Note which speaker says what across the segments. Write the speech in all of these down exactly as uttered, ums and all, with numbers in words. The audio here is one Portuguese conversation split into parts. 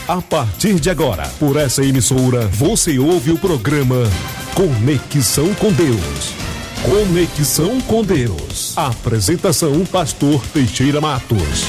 Speaker 1: A partir de agora, por essa emissora, você ouve o programa Conexão com Deus. Conexão com Deus. Apresentação, Pastor Teixeira Matos.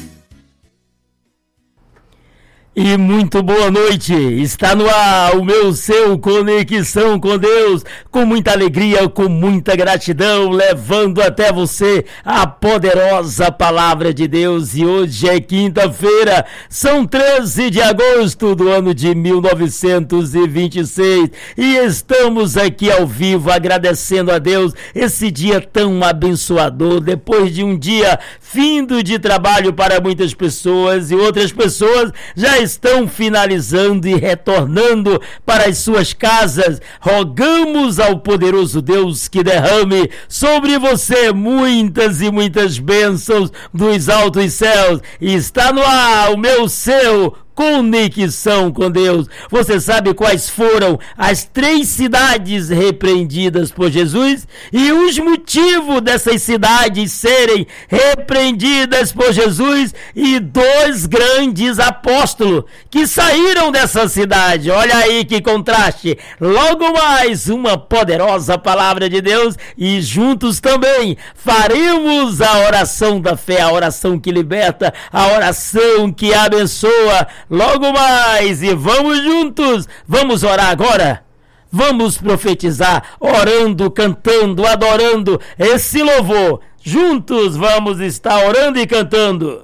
Speaker 2: E muito boa noite, está no ar o meu, seu Conexão com Deus, com muita alegria, com muita gratidão, levando até você a poderosa palavra de Deus. E hoje é quinta-feira, são treze de agosto do ano de mil novecentos e vinte e seis, e estamos aqui ao vivo agradecendo a Deus esse dia tão abençoador, depois de um dia findo de trabalho para muitas pessoas, e outras pessoas já estão finalizando e retornando para as suas casas. Rogamos ao poderoso Deus que derrame sobre você muitas e muitas bênçãos dos altos céus. E está no ar o meu, seu Conexão com Deus. Você sabe quais foram as três cidades repreendidas por Jesus e os motivos dessas cidades serem repreendidas por Jesus e dois grandes apóstolos que saíram dessa cidade. Olha aí que contraste. Logo mais uma poderosa palavra de Deus e juntos também faremos a oração da fé, a oração que liberta, a oração que abençoa. Logo mais, e vamos juntos, vamos orar agora, vamos profetizar, orando, cantando, adorando esse louvor, juntos vamos estar orando e cantando.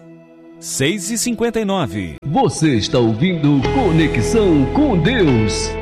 Speaker 3: seis e cinquenta e nove.
Speaker 4: Você está ouvindo Conexão com Deus.